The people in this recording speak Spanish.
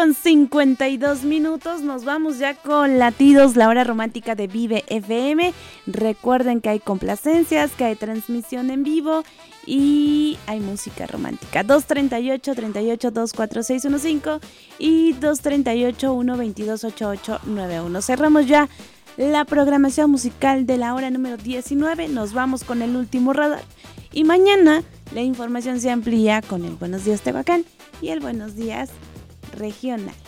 9:52. Nos vamos ya con Latidos, la hora romántica de Vive FM. Recuerden que hay complacencias, que hay transmisión en vivo y hay música romántica. 238-24615 y 238-122-8891. Cerramos ya la programación musical de la hora número 19. Nos vamos con el último radar. Y mañana la información se amplía con el Buenos Días Tehuacán y el Buenos Días Regional.